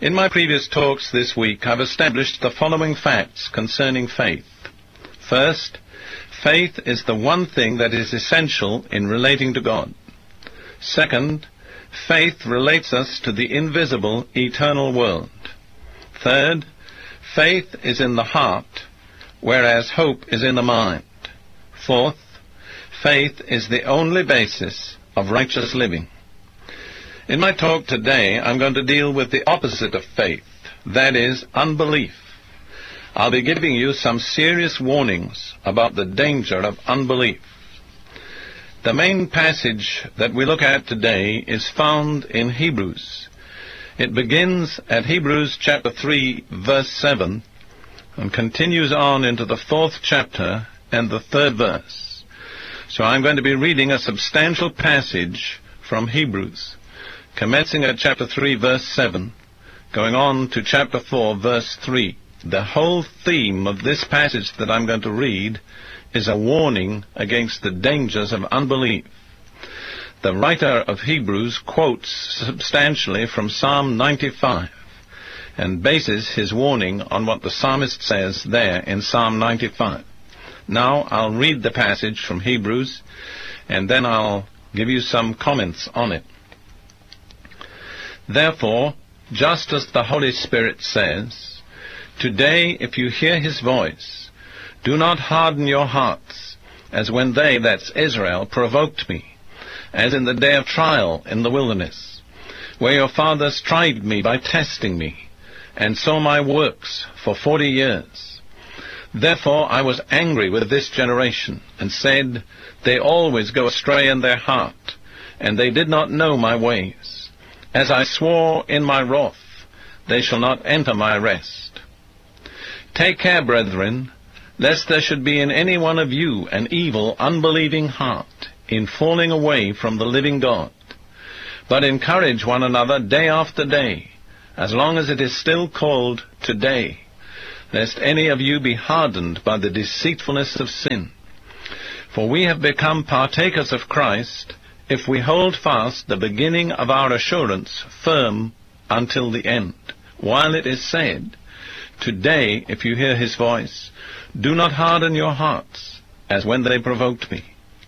In my previous talks this week, I've established the following facts concerning faith. First, faith is the one thing that is essential in relating to God. Second, faith relates us to the invisible, eternal world. Third, faith is in the heart, whereas hope is in the mind. Fourth, faith is the only basis of righteous living. In my talk today, I'm going to deal with the opposite of faith, that is, unbelief. I'll be giving you some serious warnings about the danger of unbelief. The main passage that we look at today is found in Hebrews. It begins at Hebrews chapter 3, verse 7, and continues on into the 4th chapter and the 3rd verse. So I'm going to be reading a substantial passage from Hebrews, commencing at chapter 3, verse 7, going on to chapter 4, verse 3. The whole theme of this passage that I'm going to read is a warning against the dangers of unbelief. The writer of Hebrews quotes substantially from Psalm 95 and bases his warning on what the psalmist says there in Psalm 95. Now I'll read the passage from Hebrews, and then I'll give you some comments on it. Therefore, just as the Holy Spirit says, "Today, if you hear his voice, do not harden your hearts, as when they," that's Israel, "provoked me, as in the day of trial in the wilderness, where your fathers tried me by testing me, and saw my works for 40 years. Therefore I was angry with this generation, and said, they always go astray in their heart, and they did not know my ways. As I swore in my wrath, they shall not enter my rest. Take care, brethren, lest there should be in any one of you an evil, unbelieving heart, in falling away from the living God. But encourage one another day after day, as long as it is still called today, lest any of you be hardened by the deceitfulness of sin. For we have become partakers of Christ, if we hold fast the beginning of our assurance firm until the end, while it is said, Today, if you hear his voice, do not harden your hearts, as when they provoked me.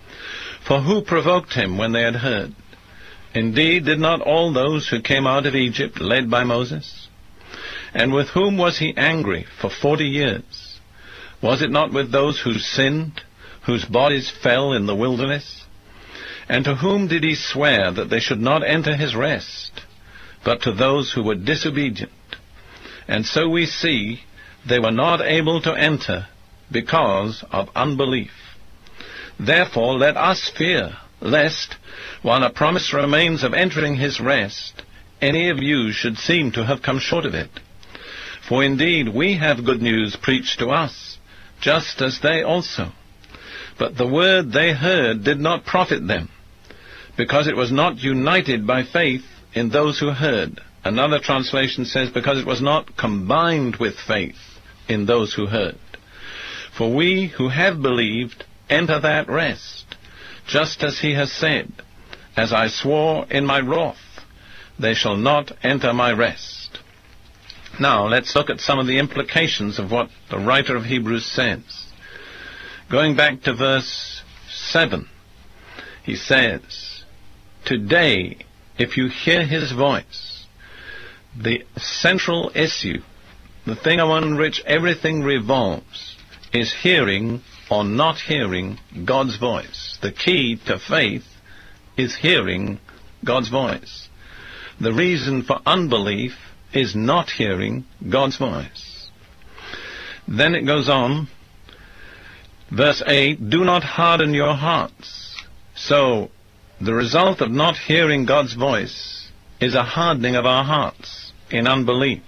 For who provoked him when they had heard? Indeed, did not all those who came out of Egypt led by Moses? And with whom was he angry for 40 years? Was it not with those who sinned, whose bodies fell in the wilderness? And to whom did he swear that they should not enter his rest, but to those who were disobedient? And so we see they were not able to enter because of unbelief. Therefore let us fear, lest, while a promise remains of entering his rest, any of you should seem to have come short of it. For indeed we have good news preached to us, just as they also. But the word they heard did not profit them, because it was not united by faith in those who heard. Another translation says, because it was not combined with faith in those who heard. For we who have believed enter that rest, just as he has said, As I swore in my wrath, they shall not enter my rest. Now let's look at some of the implications of what the writer of Hebrews says. Going back to verse 7, he says, Today, if you hear his voice, the central issue, the thing on which everything revolves, is hearing or not hearing God's voice. The key to faith is hearing God's voice. The reason for unbelief is not hearing God's voice. Then it goes on, verse 8, Do not harden your hearts. So, the result of not hearing God's voice is a hardening of our hearts in unbelief.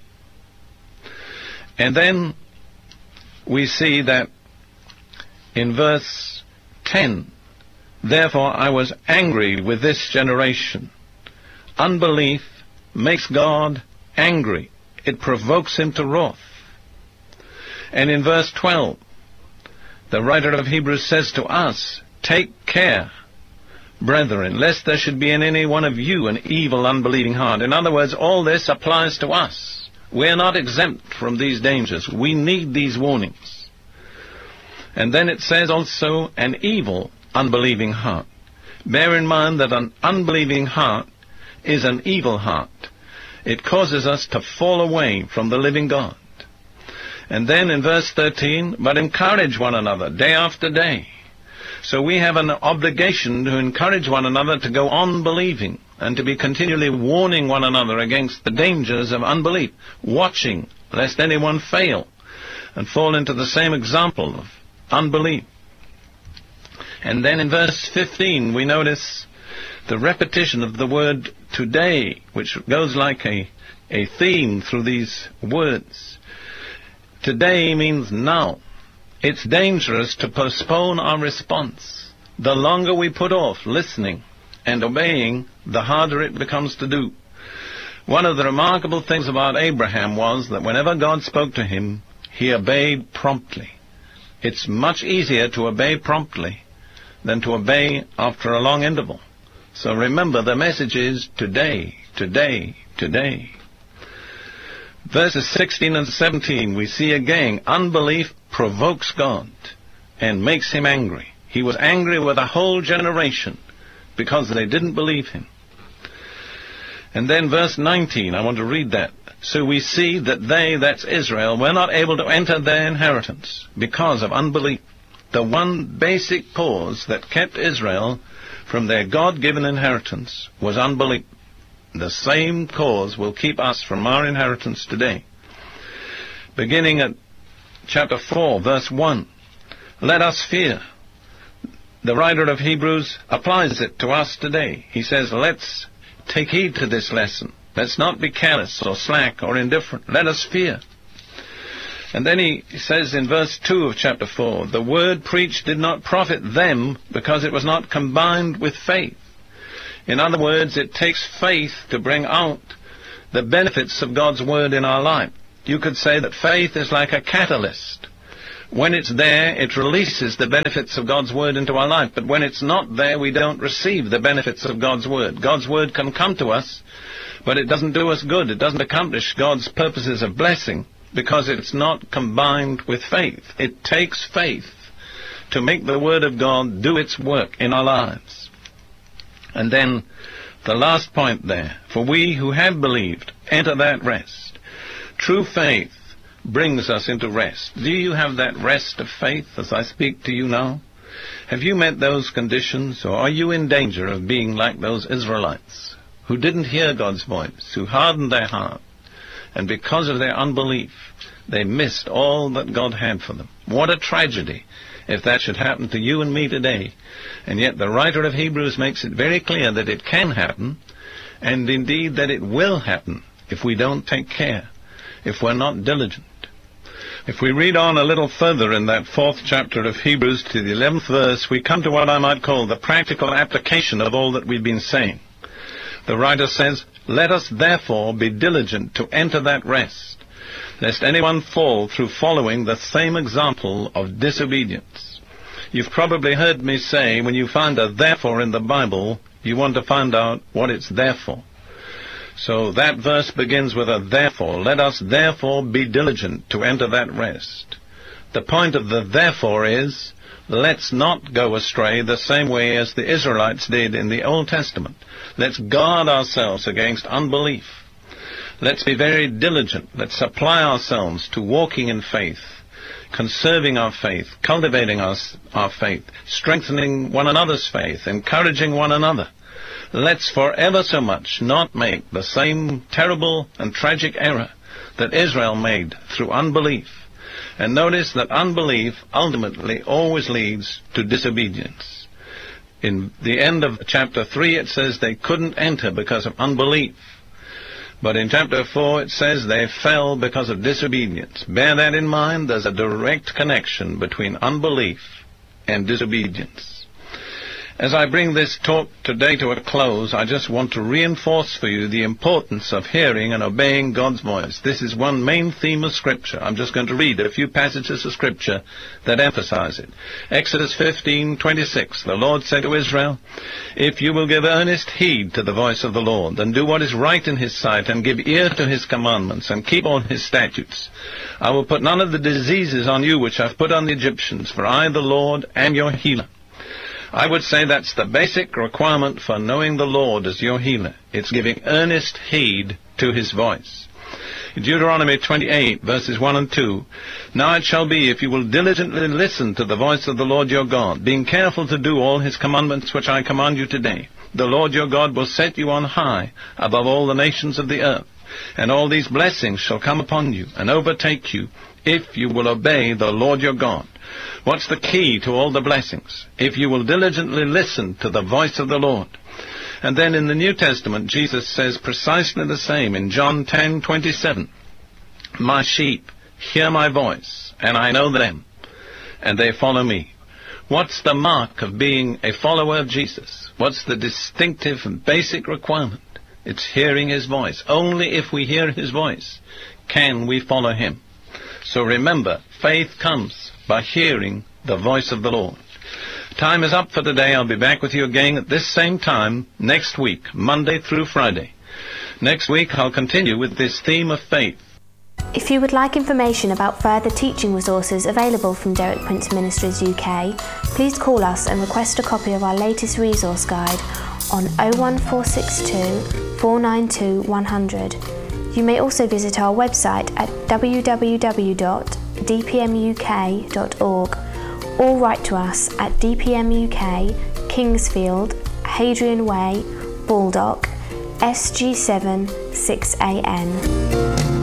And then we see that in verse 10, Therefore I was angry with this generation. Unbelief makes God angry. It provokes him to wrath. And in verse 12, the writer of Hebrews says to us, Take care, brethren, lest there should be in any one of you an evil, unbelieving heart. In other words, all this applies to us. We're not exempt from these dangers. We need these warnings. And then it says also an evil, unbelieving heart. Bear in mind that an unbelieving heart is an evil heart. It causes us to fall away from the living God. And then in verse 13, but encourage one another day after day. So we have an obligation to encourage one another to go on believing and to be continually warning one another against the dangers of unbelief, watching lest anyone fail and fall into the same example of unbelief. And then in verse 15 we notice the repetition of the word today, which goes like a theme through these words. Today means now. It's dangerous to postpone our response. The longer we put off listening and obeying, the harder it becomes to do. One of the remarkable things about Abraham was that whenever God spoke to him, he obeyed promptly. It's much easier to obey promptly than to obey after a long interval. So remember, the message is today, today, today. Verses 16 and 17, we see again, unbelief provokes God and makes him angry. He was angry with a whole generation because they didn't believe him. And then verse 19, I want to read that. So we see that they, that's Israel, were not able to enter their inheritance because of unbelief. The one basic cause that kept Israel from their God-given inheritance was unbelief. The same cause will keep us from our inheritance today. Beginning at chapter 4, verse 1, let us fear. The writer of Hebrews applies it to us today. He says, let's take heed to this lesson. Let's not be careless or slack or indifferent. Let us fear. And then he says in verse 2 of chapter 4, the word preached did not profit them because it was not combined with faith. In other words, it takes faith to bring out the benefits of God's word in our life. You could say that faith is like a catalyst. When it's there, it releases the benefits of God's word into our life. But when it's not there, we don't receive the benefits of God's word. God's word can come to us, but it doesn't do us good. It doesn't accomplish God's purposes of blessing because it's not combined with faith. It takes faith to make the word of God do its work in our lives. And then the last point there, for we who have believed enter that rest. True faith brings us into rest. Do you have that rest of faith as I speak to you now? Have you met those conditions, or are you in danger of being like those Israelites who didn't hear God's voice, who hardened their heart, and because of their unbelief, they missed all that God had for them? What a tragedy if that should happen to you and me today. And yet the writer of Hebrews makes it very clear that it can happen, and indeed that it will happen if we don't take care, if we're not diligent. If we read on a little further in that 4th chapter of Hebrews to the 11th verse, we come to what I might call the practical application of all that we've been saying. The writer says, let us therefore be diligent to enter that rest, lest anyone fall through following the same example of disobedience. You've probably heard me say, when you find a therefore in the Bible, you want to find out what it's there for. So that verse begins with a therefore. Let us therefore be diligent to enter that rest. The point of the therefore is, let's not go astray the same way as the Israelites did in the Old Testament. Let's guard ourselves against unbelief. Let's be very diligent. Let's apply ourselves to walking in faith, conserving our faith, cultivating our faith, strengthening one another's faith, encouraging one another. Let's forever so much not make the same terrible and tragic error that Israel made through unbelief. And notice that unbelief ultimately always leads to disobedience. In the end of chapter 3 it says they couldn't enter because of unbelief. But in chapter 4 it says they fell because of disobedience. Bear that in mind. There's a direct connection between unbelief and disobedience. As I bring this talk today to a close, I just want to reinforce for you the importance of hearing and obeying God's voice. This is one main theme of Scripture. I'm just going to read a few passages of Scripture that emphasize it. Exodus 15:26, the Lord said to Israel, "If you will give earnest heed to the voice of the Lord, and do what is right in his sight, and give ear to his commandments, and keep all his statutes, I will put none of the diseases on you which I've put on the Egyptians, for I, the Lord, am your healer." I would say that's the basic requirement for knowing the Lord as your healer. It's giving earnest heed to his voice. In Deuteronomy 28, verses 1 and 2, "Now it shall be, if you will diligently listen to the voice of the Lord your God, being careful to do all his commandments which I command you today, the Lord your God will set you on high above all the nations of the earth, and all these blessings shall come upon you and overtake you, if you will obey the Lord your God." What's the key to all the blessings? If you will diligently listen to the voice of the Lord. And then in the New Testament, Jesus says precisely the same in John 10:27. "My sheep hear my voice, and I know them, and they follow me." What's the mark of being a follower of Jesus? What's the distinctive and basic requirement? It's hearing his voice. Only if we hear his voice can we follow him. So remember, faith comes by hearing the voice of the Lord. Time is up for today. I'll be back with you again at this same time next week, Monday through Friday. Next week I'll continue with this theme of faith. If you would like information about further teaching resources available from Derek Prince Ministries UK, please call us and request a copy of our latest resource guide on 01462 492 100. You may also visit our website at www.dpmuk.org or write to us at DPM UK, Kingsfield, Hadrian Way, Baldock, SG7 6AN.